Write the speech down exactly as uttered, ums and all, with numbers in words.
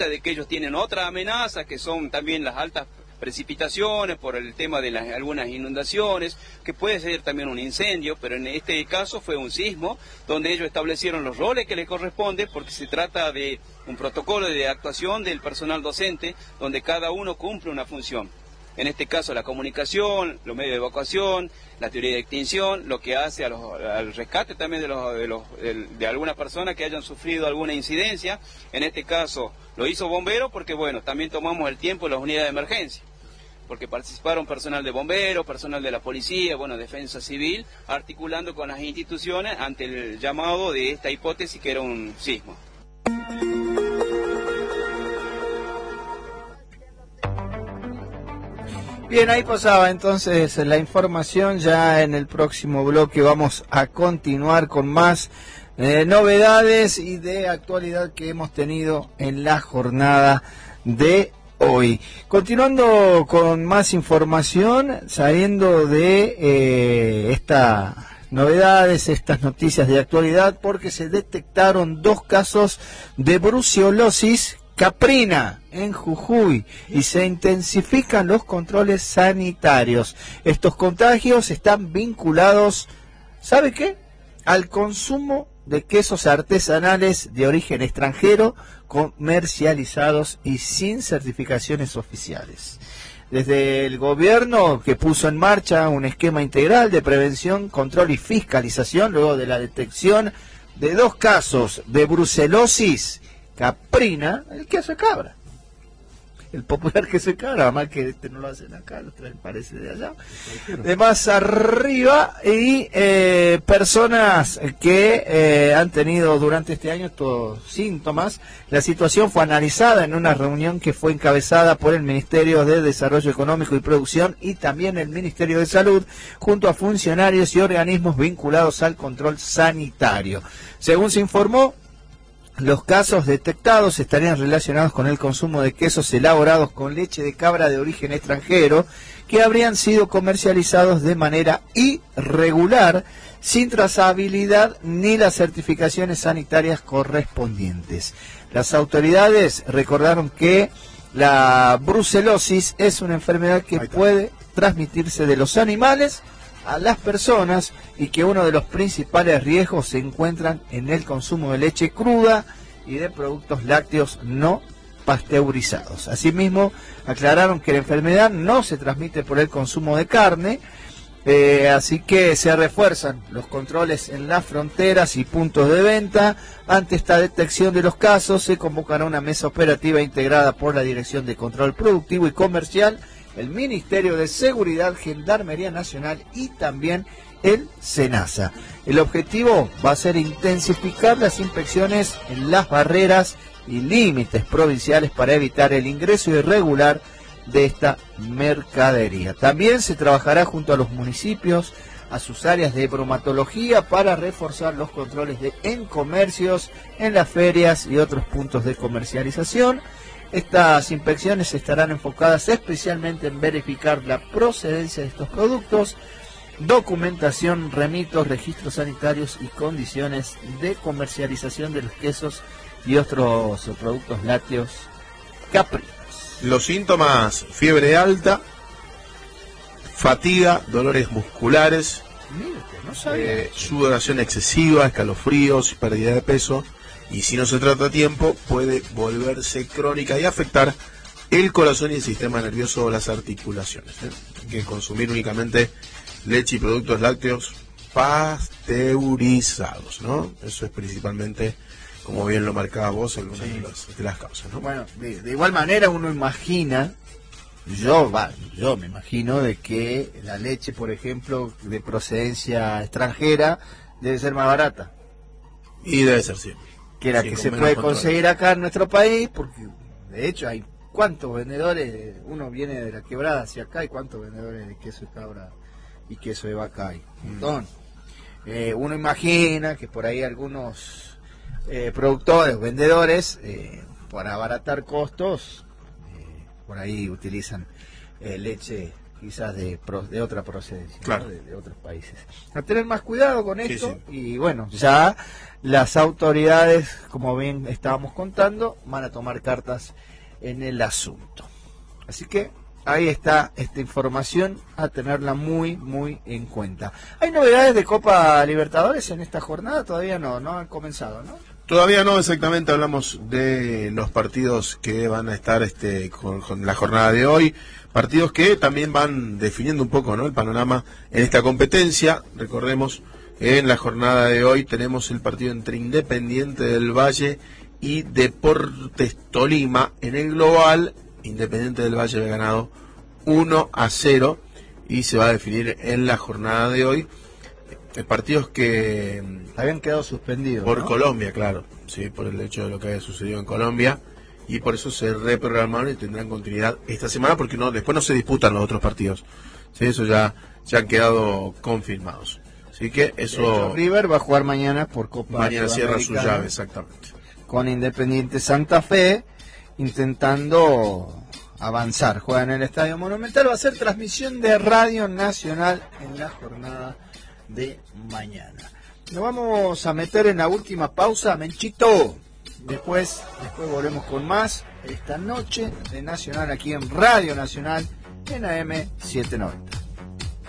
de que ellos tienen otra amenaza, que son también las altas precipitaciones por el tema de las, algunas inundaciones, que puede ser también un incendio, pero en este caso fue un sismo, donde ellos establecieron los roles que les corresponde, porque se trata de un protocolo de actuación del personal docente, donde cada uno cumple una función. En este caso la comunicación, los medios de evacuación, la teoría de extinción, lo que hace a los, al rescate también de, los, de, los, de, de alguna persona que hayan sufrido alguna incidencia. En este caso lo hizo bomberos porque, bueno, también tomamos el tiempo de las unidades de emergencia, porque participaron personal de bomberos, personal de la policía, bueno, defensa civil, articulando con las instituciones ante el llamado de esta hipótesis que era un sismo. Bien, ahí pasaba entonces la información. Ya en el próximo bloque vamos a continuar con más eh, novedades y de actualidad que hemos tenido en la jornada de hoy. Continuando con más información, saliendo de eh, estas novedades, estas noticias de actualidad, porque se detectaron dos casos de brucelosis caprina en Jujuy y se intensifican los controles sanitarios. Estos contagios están vinculados, ¿sabe qué?, al consumo de quesos artesanales de origen extranjero comercializados y sin certificaciones oficiales. Desde el gobierno, que puso en marcha un esquema integral de prevención, control y fiscalización luego de la detección de dos casos de brucelosis caprina, el queso de cabra, el popular queso de cabra, más que este no lo hacen acá, lo traen, parece, de allá, de más arriba, y eh, personas que eh, han tenido durante este año estos síntomas. La situación fue analizada en una reunión que fue encabezada por el Ministerio de Desarrollo Económico y Producción y también el Ministerio de Salud, junto a funcionarios y organismos vinculados al control sanitario. Según se informó, los casos detectados estarían relacionados con el consumo de quesos elaborados con leche de cabra de origen extranjero que habrían sido comercializados de manera irregular, sin trazabilidad ni las certificaciones sanitarias correspondientes. Las autoridades recordaron que la brucelosis es una enfermedad que puede transmitirse de los animales a las personas y que uno de los principales riesgos se encuentran en el consumo de leche cruda y de productos lácteos no pasteurizados. Asimismo, aclararon que la enfermedad no se transmite por el consumo de carne, eh, así que se refuerzan los controles en las fronteras y puntos de venta. Ante esta detección de los casos, se convocará una mesa operativa integrada por la Dirección de Control Productivo y Comercial, el Ministerio de Seguridad, Gendarmería Nacional y también el SENASA. El objetivo va a ser intensificar las inspecciones en las barreras y límites provinciales para evitar el ingreso irregular de esta mercadería. También se trabajará junto a los municipios, a sus áreas de bromatología, para reforzar los controles de, en comercios, en las ferias y otros puntos de comercialización. Estas inspecciones estarán enfocadas especialmente en verificar la procedencia de estos productos, documentación, remitos, registros sanitarios y condiciones de comercialización de los quesos y otros productos lácteos caprinos. Los síntomas: fiebre alta, fatiga, dolores musculares, Mírate, no sabía. eh, sudoración excesiva, escalofríos, pérdida de peso. Y si no se trata a tiempo, puede volverse crónica y afectar el corazón y el sistema nervioso o las articulaciones. ¿eh? Hay que consumir únicamente leche y productos lácteos pasteurizados, ¿no? Eso es principalmente, como bien lo marcaba vos, algunas sí. de, las, de las causas, ¿no? Bueno, de, de igual manera uno imagina, yo, va, yo me imagino de que la leche, por ejemplo, de procedencia extranjera, debe ser más barata. Y debe ser siempre. Que la sí, que se puede control. conseguir acá en nuestro país, porque de hecho hay cuántos vendedores, uno viene de la quebrada hacia acá, y cuántos vendedores de queso de cabra y queso de vaca hay. Un montón. Mm. Eh, uno imagina que por ahí algunos eh, productores, vendedores, eh, para abaratar costos, eh, por ahí utilizan eh, leche quizás de, de otra procedencia, claro. ¿no? de, de otros países. A tener más cuidado con esto, sí, sí. y bueno, ya las autoridades, como bien estábamos contando, van a tomar cartas en el asunto. Así que ahí está esta información, a tenerla muy, muy en cuenta. ¿Hay novedades de Copa Libertadores en esta jornada? Todavía no, no han comenzado, ¿no? Todavía no, exactamente, hablamos de los partidos que van a estar este con, con la jornada de hoy, partidos que también van definiendo un poco, ¿no?, el panorama en esta competencia. Recordemos, en la jornada de hoy tenemos el partido entre Independiente del Valle y Deportes Tolima. En el global, Independiente del Valle ha ganado uno a cero y se va a definir en la jornada de hoy. Eh, partidos que habían quedado suspendidos por ¿no? Colombia, claro, sí, por el hecho de lo que había sucedido en Colombia, y por eso se reprogramaron y tendrán continuidad esta semana, porque no después no se disputan los otros partidos, sí, eso ya ya han quedado confirmados. Así que eso, hecho, River va a jugar mañana por Copa mañana cierra su llave, exactamente, con Independiente Santa Fe intentando avanzar. Juega en el Estadio Monumental, va a ser transmisión de Radio Nacional en la jornada de mañana. Nos vamos a meter en la última pausa, Menchito. Después, después volvemos con más esta noche de Nacional aquí en Radio Nacional en A M setecientos noventa.